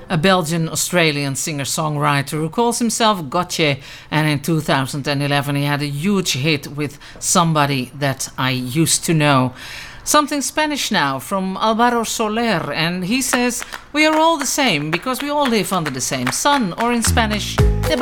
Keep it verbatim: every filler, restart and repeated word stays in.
a Belgian-Australian singer-songwriter who calls himself Gotye, and in two thousand eleven he had a huge hit with Somebody That I Used to Know. Something Spanish now from Alvaro Soler, and he says we are all the same because we all live under the same sun, or in Spanish,